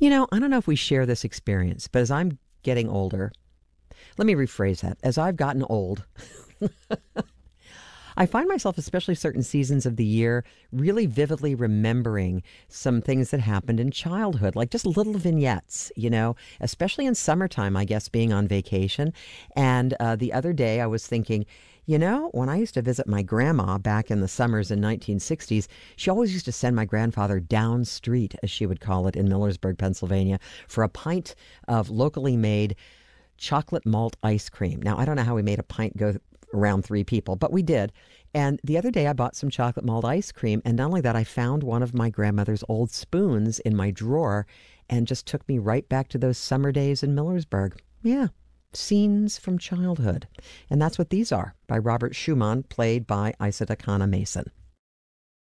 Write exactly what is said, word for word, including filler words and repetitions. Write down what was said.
You know, I don't know if we share this experience, but as I'm getting older, let me rephrase that. As I've gotten old, I find myself, especially certain seasons of the year, really vividly remembering some things that happened in childhood, like just little vignettes, you know, especially in summertime, I guess, being on vacation. And uh, the other day I was thinking, you know, when I used to visit my grandma back in the summers in nineteen sixties, she always used to send my grandfather down street, as she would call it, in Millersburg, Pennsylvania, for a pint of locally made chocolate malt ice cream. Now, I don't know how we made a pint go around three people, but we did. And the other day I bought some chocolate malt ice cream. And not only that, I found one of my grandmother's old spoons in my drawer and just took me right back to those summer days in Millersburg. Yeah, scenes from childhood. And that's what these are by Robert Schumann, played by Isa Takana Mason.